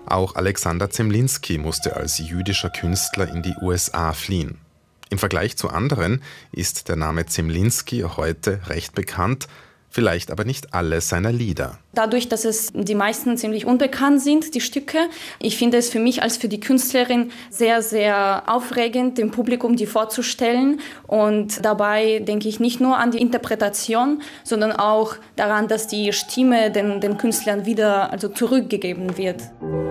Auch Alexander Zemlinsky musste als jüdischer Künstler in die USA fliehen. Im Vergleich zu anderen ist der Name Zemlinsky heute recht bekannt, vielleicht aber nicht alle seiner Lieder. Dadurch, dass es die meisten ziemlich unbekannt sind, die Stücke, ich finde es für mich als für die Künstlerin sehr, sehr aufregend, dem Publikum die vorzustellen. Und dabei denke ich nicht nur an die Interpretation, sondern auch daran, dass die Stimme den Künstlern wieder zurückgegeben wird.